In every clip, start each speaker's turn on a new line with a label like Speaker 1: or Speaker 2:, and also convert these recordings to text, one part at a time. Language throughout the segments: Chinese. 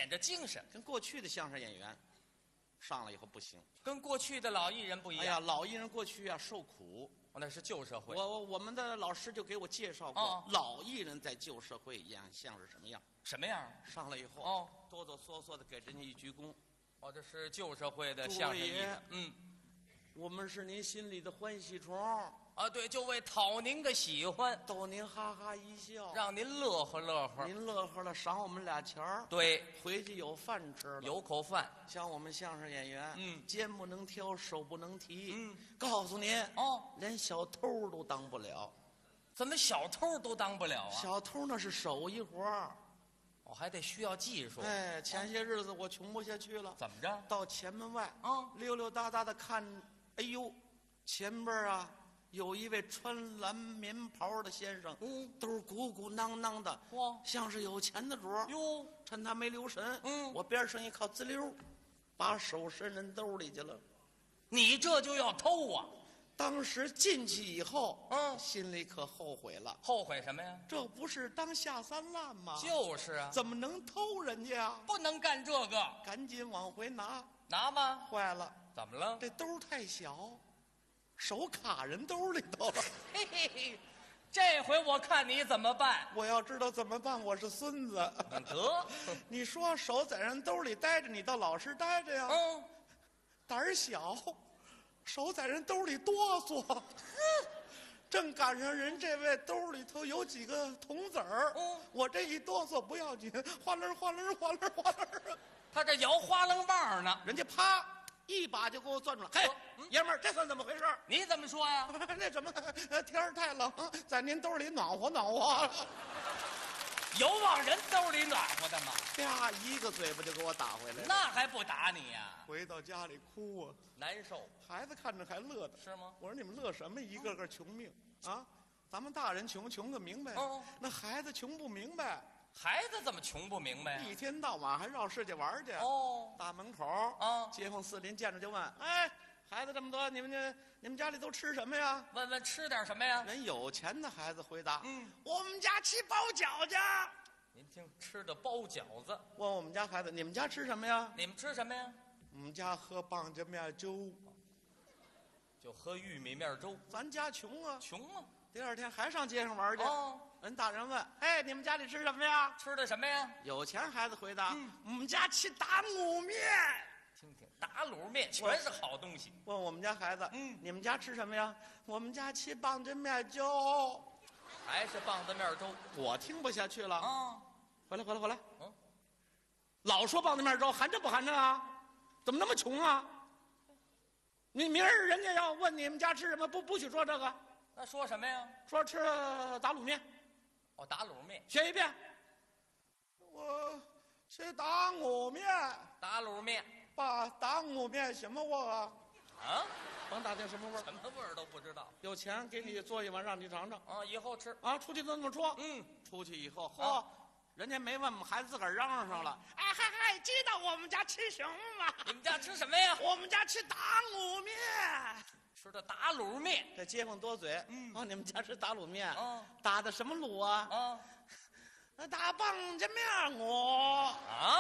Speaker 1: 显着精神，
Speaker 2: 跟过去的相声演员上来以后不行。
Speaker 1: 跟过去的老艺人不一样。
Speaker 2: 哎呀，老艺人过去啊受苦。
Speaker 1: 那是旧社会。
Speaker 2: 我们的老师就给我介绍过，老艺人在旧社会演相声什么样？
Speaker 1: 什么样？
Speaker 2: 上来以后，哆哆嗦嗦的给人家一鞠躬。
Speaker 1: 这是旧社会的相声艺人。
Speaker 2: 我们是您心里的欢喜虫
Speaker 1: 啊，对，就为讨您的喜欢，
Speaker 2: 逗您哈哈一笑，
Speaker 1: 让您乐呵乐呵。
Speaker 2: 您乐呵了，赏我们俩钱儿。
Speaker 1: 对，
Speaker 2: 回去有饭吃了，
Speaker 1: 有口饭。
Speaker 2: 像我们相声演员，肩不能挑，手不能提。告诉您，连小偷都当不了。
Speaker 1: 怎么小偷都当不了啊？
Speaker 2: 小偷那是手艺活儿，
Speaker 1: 还得需要技术。
Speaker 2: 哎，前些日子我穷不下去了，
Speaker 1: 怎么着？
Speaker 2: 到前门外溜溜达达的看，哎呦，前边啊有一位穿蓝棉袍的先生，都鼓鼓囊囊的，像是有钱的主儿。哟，趁他没留神，我边上一靠，滋溜，把手伸人兜里去了。
Speaker 1: 你这就要偷啊！
Speaker 2: 当时进去以后，心里可后悔了。
Speaker 1: 后悔什么呀？
Speaker 2: 这不是当下三滥吗？
Speaker 1: 就是啊，
Speaker 2: 怎么能偷人家呀？
Speaker 1: 不能干这个，
Speaker 2: 赶紧往回拿。
Speaker 1: 拿吗？
Speaker 2: 坏了，
Speaker 1: 怎么了？
Speaker 2: 这兜太小，手卡人兜里头了。
Speaker 1: 嘿嘿嘿，这回我看你怎么办？
Speaker 2: 我要知道怎么办，我是孙子。
Speaker 1: 得，
Speaker 2: 你说手在人兜里待着，你到老实待着呀。胆儿小，手在人兜里哆嗦。正赶上人这位兜里头有几个铜子儿，我这一哆嗦不要紧，哗楞哗楞哗楞哗楞。
Speaker 1: 他这摇花楞棒呢，
Speaker 2: 人家啪一把就给我攥住了。嘿，爷们儿，这算怎么回事？
Speaker 1: 你怎么说呀？
Speaker 2: 那什么，天儿太冷，在您兜里暖和暖和。
Speaker 1: 有往人兜里暖和的吗？
Speaker 2: 啪，一个嘴巴就给我打回来了。
Speaker 1: 那还不打你呀？
Speaker 2: 回到家里哭啊，
Speaker 1: 难受。
Speaker 2: 孩子看着还乐的，
Speaker 1: 是吗？
Speaker 2: 我说你们乐什么？一个个穷命啊！咱们大人穷个明白，那孩子穷不明白。
Speaker 1: 孩子怎么穷不明白呀？
Speaker 2: 一天到晚还绕世界玩去。大门口街坊四邻见着就问：“哎，孩子这么多，你们家里都吃什么呀？”
Speaker 1: 问问吃点什么呀？
Speaker 2: 人有钱的孩子回答：“我们家吃包饺子。”
Speaker 1: 您听，吃的包饺子。
Speaker 2: 问我们家孩子：“你们家吃什么呀？”
Speaker 1: 你们吃什么呀？
Speaker 2: 我们家喝棒子面粥，
Speaker 1: 就喝玉米面粥。
Speaker 2: 咱家穷啊，
Speaker 1: 穷啊。
Speaker 2: 第二天还上街上玩去。人大人问：“哎，你们家里吃什么呀？”
Speaker 1: 吃的什么呀？
Speaker 2: 有钱孩子回答：“我们家吃打卤面。”
Speaker 1: 听听，打卤面全是好东西。
Speaker 2: 问我们家孩子：“你们家吃什么呀？”我们家吃棒子面粥，
Speaker 1: 还是棒子面粥。
Speaker 2: 我听不下去了。回来。老说棒子面粥，寒碜不寒碜啊？怎么那么穷啊？你明儿人家要问你们家吃什么，不许说这个。
Speaker 1: 那说什么呀？
Speaker 2: 说吃打卤面。
Speaker 1: 打卤面。
Speaker 2: 学一遍。我吃打卤面。
Speaker 1: 打卤面。
Speaker 2: 把打卤面什么味儿啊？甭打听什么味儿，
Speaker 1: 什么味儿都不知道。
Speaker 2: 有钱给你做一碗让你尝尝。
Speaker 1: 以后吃。
Speaker 2: 出去都这么说。出去以后，人家没问，我们孩子自个儿嚷嚷上了。哎嗨，知道我们家吃什么吗？
Speaker 1: 你们家吃什么呀？
Speaker 2: 我们家吃打卤面。
Speaker 1: 吃的打卤面。
Speaker 2: 这街坊多嘴。你们家吃打卤面。打的什么卤啊？打棒子面卤。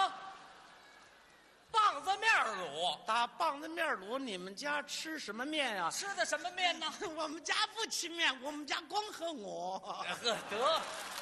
Speaker 1: 棒子面卤。
Speaker 2: 打棒子面卤。你们家吃什么面呀？
Speaker 1: 吃的什么面呢？
Speaker 2: 我们家不吃面，我们家光喝卤。
Speaker 1: 得。